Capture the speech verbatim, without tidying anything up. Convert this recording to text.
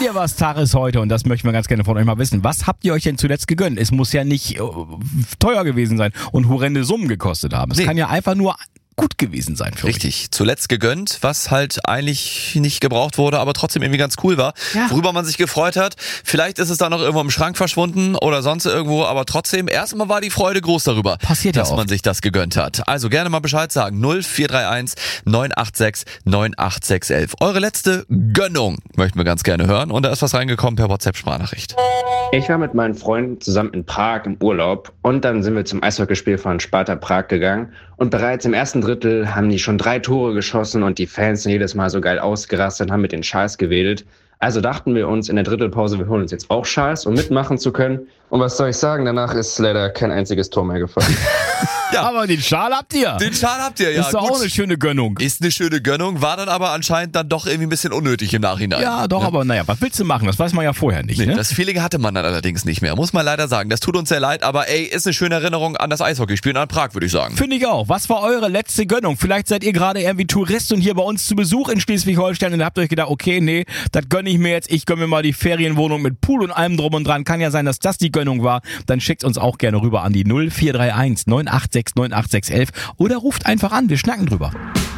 dir was Tag ist heute und das möchten wir ganz gerne von euch mal wissen. Was habt ihr euch denn zuletzt gegönnt? Es muss ja nicht äh, teuer gewesen sein und horrende Summen gekostet haben. Es Nee. kann ja einfach nur gut gewesen sein für Richtig, zuletzt gegönnt, was halt eigentlich nicht gebraucht wurde, aber trotzdem irgendwie ganz cool war, Ja. worüber man sich gefreut hat. Vielleicht ist es da noch irgendwo im Schrank verschwunden oder sonst irgendwo, aber trotzdem, erstmal war die Freude groß darüber, Passiert ja dass oft. man sich das gegönnt hat. Also gerne mal Bescheid sagen, null vier drei eins neun acht sechs neun acht sechs elf. Eure letzte Gönnung möchten wir ganz gerne hören und da ist was reingekommen per WhatsApp-Sprachnachricht. Ich war mit meinen Freunden zusammen in Prag im Urlaub und dann sind wir zum Eishockeyspiel von Sparta Prag gegangen und bereits im ersten Drittel haben die schon drei Tore geschossen und die Fans sind jedes Mal so geil ausgerastet und haben mit den Schals gewedelt. Also dachten wir uns in der Drittelpause, wir holen uns jetzt auch Schals, um mitmachen zu können. Und was soll ich sagen, danach ist leider kein einziges Tor mehr gefallen. Ja. Aber den Schal habt ihr. Den Schal habt ihr, ja. ist doch gut. auch eine schöne Gönnung. Ist eine schöne Gönnung, war dann aber anscheinend dann doch irgendwie ein bisschen unnötig im Nachhinein. Ja, doch, aber naja, was willst du machen? Das weiß man ja vorher nicht. Nee, Ne? das Feeling hatte man dann allerdings nicht mehr, muss man leider sagen. Das tut uns sehr leid, aber ey, ist eine schöne Erinnerung an das Eishockeyspielen an Prag, würde ich sagen. Finde ich auch. Was war eure letzte Gönnung? Vielleicht seid ihr gerade irgendwie Tourist und hier bei uns zu Besuch in Schleswig-Holstein und habt euch gedacht, okay, nee, das gönne ich mir jetzt. Ich gönne mir mal die Ferienwohnung mit Pool und allem drum und dran. Kann ja sein, dass das die Gönnung war. Dann schickt uns auch gerne rüber an die null vier drei eins neun acht sechs neun acht sechs elf oder ruft einfach an. Wir schnacken drüber.